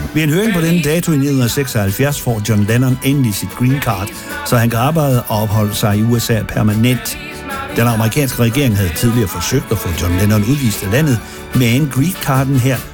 Ved en høring på denne dato i 1976 får John Lennon endelig sit green card, så han kan arbejde og opholde sig i USA permanent. Den amerikanske regering havde tidligere forsøgt at få John Lennon udvist af landet, men green carden her